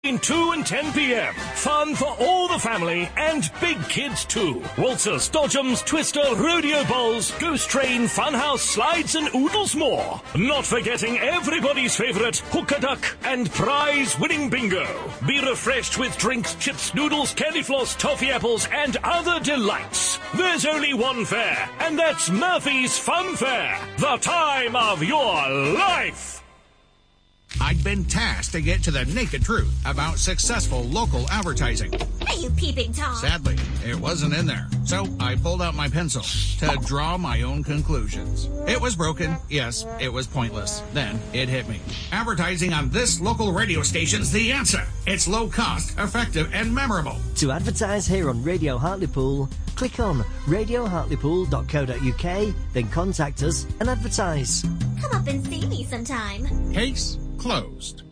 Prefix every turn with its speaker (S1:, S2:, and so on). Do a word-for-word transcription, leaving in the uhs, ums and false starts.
S1: Between two and ten p.m. Fun for all the family and big kids too. Waltzers, dodgems, twister, rodeo bowls, ghost train, funhouse, slides and oodles more. Not forgetting everybody's favourite hooker duck and prize-winning bingo. Be refreshed with drinks, chips, noodles, candy floss, toffee apples and other delights. There's only one fair, and that's Murphy's Fun Fair. The time of your life.
S2: I'd been tasked to get to the naked truth about successful local advertising.
S3: Are you peeping Tom?
S2: Sadly, it wasn't in there. So I pulled out my pencil to draw my own conclusions. It was broken. Yes, it was pointless. Then it hit me. Advertising on this local radio station's the answer. It's low cost, effective, and memorable.
S4: To advertise here on Radio Hartlepool, click on radio hartlepool dot co dot uk, then contact us and advertise.
S3: Come up and see me sometime.
S2: Case closed.